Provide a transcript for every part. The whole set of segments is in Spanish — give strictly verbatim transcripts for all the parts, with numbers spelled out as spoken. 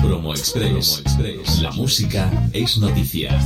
Promo Express. Promo Express. La música es noticia.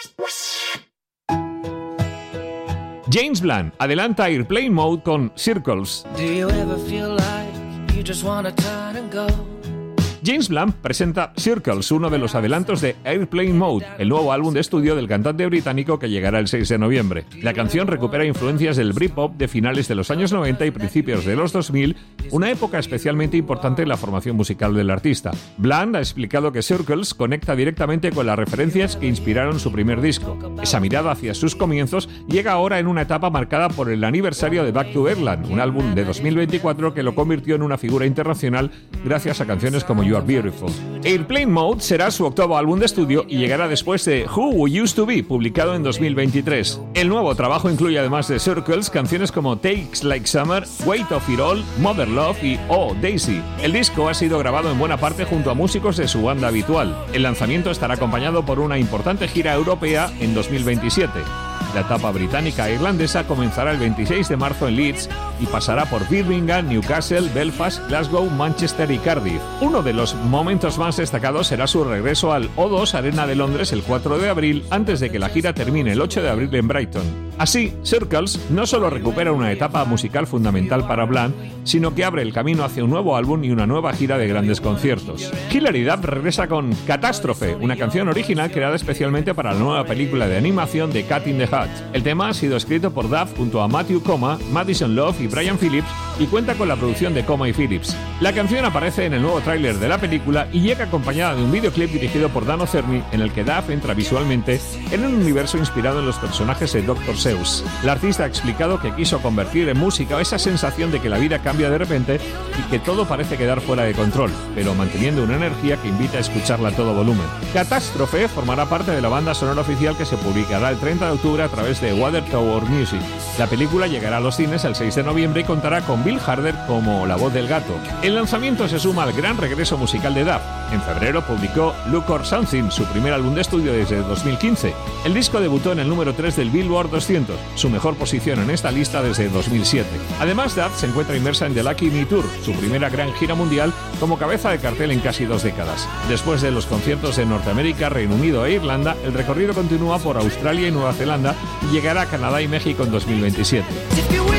James Blunt adelanta Airplane Mode con Circles. Do you ever feel like you just wanna turn and go? James Blunt presenta Circles, uno de los adelantos de Airplane Mode, el nuevo álbum de estudio del cantante británico que llegará el seis de noviembre. La canción recupera influencias del Britpop de finales de los años noventa y principios de los dos mil, una época especialmente importante en la formación musical del artista. Blunt ha explicado que Circles conecta directamente con las referencias que inspiraron su primer disco. Esa mirada hacia sus comienzos llega ahora en una etapa marcada por el aniversario de Back to Ireland, un álbum de dos mil veinticuatro que lo convirtió en una figura internacional gracias a canciones como You Are Beautiful. Airplane Mode será su octavo álbum de estudio y llegará después de Who We Used to Be, publicado en dos mil veintitrés. El nuevo trabajo incluye además de Circles canciones como Takes Like Summer, Weight of It All, Mother Love y Oh Daisy. El disco ha sido grabado en buena parte junto a músicos de su banda habitual. El lanzamiento estará acompañado por una importante gira europea en dos mil veintisiete. La etapa británica e irlandesa comenzará el veintiséis de marzo en Leeds y pasará por Birmingham, Newcastle, Belfast, Glasgow, Manchester y Cardiff. Uno de los momentos más destacados será su regreso al O dos Arena de Londres el cuatro de abril, antes de que la gira termine el ocho de abril en Brighton. Así, Circles no solo recupera una etapa musical fundamental para Blunt, sino que abre el camino hacia un nuevo álbum y una nueva gira de grandes conciertos. Hilary Duff regresa con Catástrofe, una canción original creada especialmente para la nueva película de animación de Cat in the Hat. El tema ha sido escrito por Duff junto a Matthew Coma, Madison Love y Brian Phillips y cuenta con la producción de Coma y Phillips. La canción aparece en el nuevo tráiler de la película y llega acompañada de un videoclip dirigido por Dan O'Cerny en el que Duff entra visualmente en un universo inspirado en los personajes de doctor Seuss. La artista ha explicado que quiso convertir en música esa sensación de que la vida cambia de repente y que todo parece quedar fuera de control, pero manteniendo una energía que invita a escucharla a todo volumen. Catástrofe formará parte de la banda sonora oficial que se publicará el treinta de octubre a través de Watertower Music. La película llegará a los cines el seis de noviembre y contará con Bill Harder como la voz del gato. El lanzamiento se suma al gran regreso musical de Duff. En febrero publicó Look or Something, su primer álbum de estudio desde dos mil quince. El disco debutó en el número tres del Billboard doscientos, su mejor posición en esta lista desde dos mil siete. Además, Duff se encuentra inmersa en The Lucky Me Tour, su primera gran gira mundial como cabeza de cartel en casi dos décadas. Después de los conciertos en Norteamérica, Reino Unido e Irlanda, el recorrido continúa por Australia y Nueva Zelanda y llegará a Canadá y México en dos mil veintisiete.